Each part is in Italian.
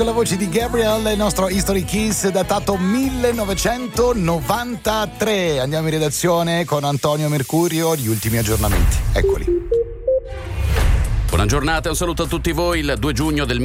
con la voce di Gabriel, il nostro History Kiss datato 1993. Andiamo in redazione con Antonio Mercurio, gli ultimi aggiornamenti. Eccoli. Buona giornata e un saluto a tutti voi. Il 2 giugno del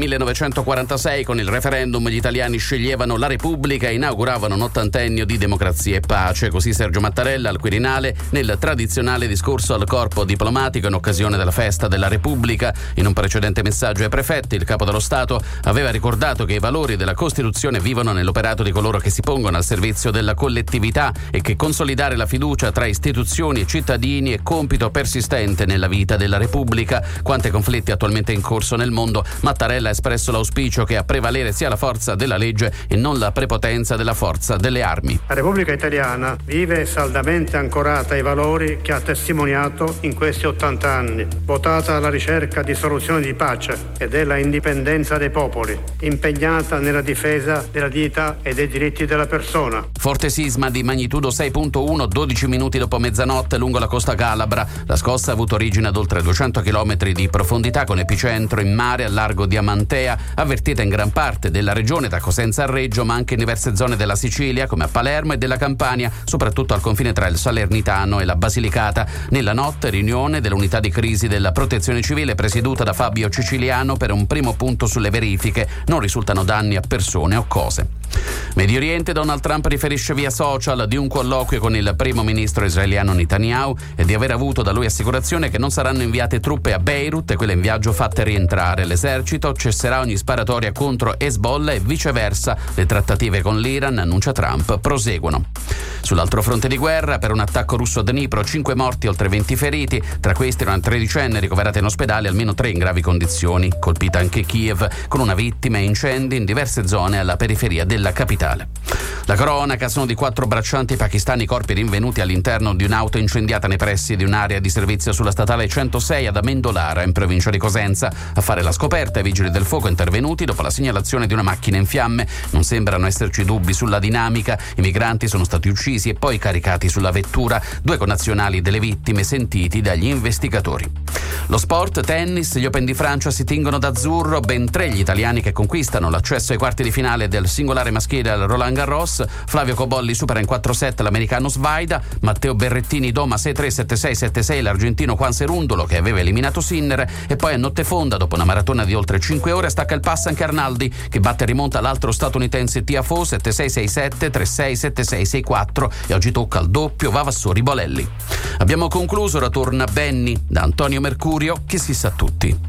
1946 con il referendum gli italiani sceglievano la Repubblica e inauguravano un ottantennio di democrazia e pace. Così Sergio Mattarella al Quirinale nel tradizionale discorso al corpo diplomatico in occasione della festa della Repubblica. In un precedente messaggio ai prefetti il capo dello Stato aveva ricordato che i valori della Costituzione vivono nell'operato di coloro che si pongono al servizio della collettività e che consolidare la fiducia tra istituzioni e cittadini è compito persistente nella vita della Repubblica. Quante conflitti attualmente in corso nel mondo, Mattarella ha espresso l'auspicio che a prevalere sia la forza della legge e non la prepotenza della forza delle armi. La Repubblica Italiana vive saldamente ancorata ai valori che ha testimoniato in questi 80 anni, votata alla ricerca di soluzioni di pace e della indipendenza dei popoli, impegnata nella difesa della dignità e dei diritti della persona. Forte sisma di magnitudo 6.1, 12 minuti dopo mezzanotte lungo la costa calabra. La scossa ha avuto origine ad oltre 200 km di profondità con epicentro in mare al largo di Amantea, avvertita in gran parte della regione da Cosenza a Reggio, ma anche in diverse zone della Sicilia come a Palermo e della Campania, soprattutto al confine tra il Salernitano e la Basilicata. Nella notte riunione dell'unità di crisi della Protezione Civile presieduta da Fabio Ciciliano per un primo punto sulle verifiche. Non risultano danni a persone o cose. Medio Oriente, Donald Trump riferisce via social di un colloquio con il primo ministro israeliano Netanyahu e di aver avuto da lui assicurazione che non saranno inviate truppe a Beirut e quelle in viaggio fatte rientrare. L'esercito cesserà ogni sparatoria contro Hezbollah e viceversa. Le trattative con l'Iran, annuncia Trump, proseguono. Sull'altro fronte di guerra, per un attacco russo a Dnipro, 5 morti, oltre 20 feriti. Tra questi una tredicenne ricoverata in ospedale, almeno 3 in gravi condizioni. Colpita anche Kiev, con una vittima e incendi in diverse zone alla periferia della capitale. La cronaca: sono di 4 braccianti pakistani i corpi rinvenuti all'interno di un'auto incendiata nei pressi di un'area di servizio sulla statale 106 ad Amendolara, in provincia di Cosenza. A fare la scoperta i vigili del fuoco intervenuti dopo la segnalazione di una macchina in fiamme. Non sembrano esserci dubbi sulla dinamica. I migranti sono stati uccisi e poi caricati sulla vettura. 2 connazionali delle vittime sentiti dagli investigatori. Lo sport, tennis, gli Open di Francia si tingono d'azzurro. Ben 3 gli italiani che conquistano l'accesso ai quarti di finale del singolare maschile al Roland Garros. Flavio Cobolli supera in 4-7 l'americano Svaida. Matteo Berrettini doma 6-3, 7-6, 7-6 l'argentino Juan Cerúndolo, che aveva eliminato Sinner. E poi a notte fonda, dopo una maratona di oltre 5 ore, stacca il passo anche Arnaldi, che batte e rimonta l'altro statunitense Tiafoe 7-6, 6-7, 3-6, 7-6, 6-4 e oggi tocca al doppio Vavassori Bolelli. Abbiamo concluso, ora torna Benny. Da Antonio Mercurio, che si sa tutti.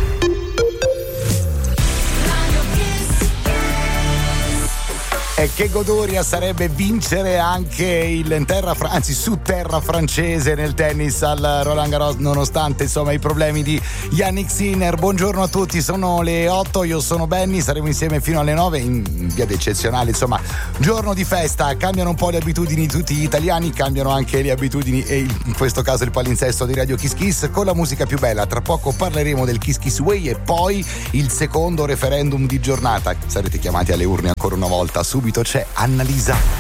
E che goduria sarebbe vincere anche su terra francese nel tennis al Roland Garros, nonostante insomma i problemi di Yannick Sinner. Buongiorno a tutti, sono le 8, io sono Benny, saremo insieme fino alle 9 in via eccezionale, insomma giorno di festa. Cambiano un po' le abitudini di tutti gli italiani, cambiano anche le abitudini e in questo caso il palinsesto di Radio Kiss Kiss con la musica più bella. Tra poco parleremo del Kiss Kiss Way e poi il secondo referendum di giornata. Sarete chiamati alle urne ancora una volta. Subito c'è Annalisa.